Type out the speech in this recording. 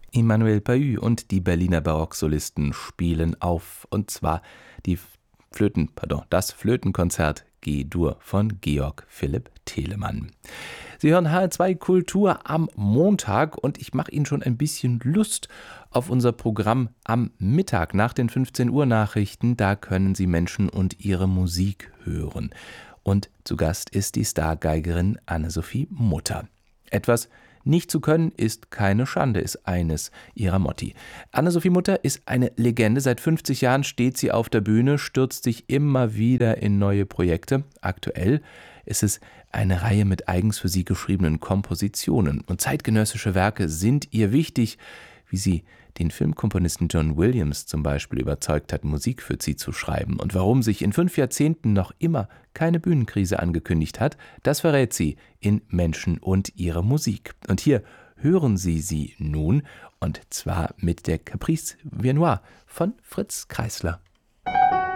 Emmanuel Pahü und die Berliner Barocksolisten spielen auf, und zwar das Flötenkonzert G-Dur von Georg Philipp Telemann. Sie hören HR2 Kultur am Montag und ich mache Ihnen schon ein bisschen Lust auf unser Programm am Mittag nach den 15 Uhr Nachrichten. Da können Sie Menschen und ihre Musik hören. Und zu Gast ist die Stargeigerin Anne-Sophie Mutter. Etwas nicht zu können ist keine Schande, ist eines ihrer Motti. Anne-Sophie Mutter ist eine Legende. Seit 50 Jahren steht sie auf der Bühne, stürzt sich immer wieder in neue Projekte. Aktuell ist es eine Reihe mit eigens für sie geschriebenen Kompositionen. Und zeitgenössische Werke sind ihr wichtig, wie sie den Filmkomponisten John Williams zum Beispiel überzeugt hat, Musik für sie zu schreiben. Und warum sich in 5 Jahrzehnten noch immer keine Bühnenkrise angekündigt hat, das verrät sie in Menschen und ihre Musik. Und hier hören Sie sie nun, und zwar mit der Caprice Viennois von Fritz Kreisler.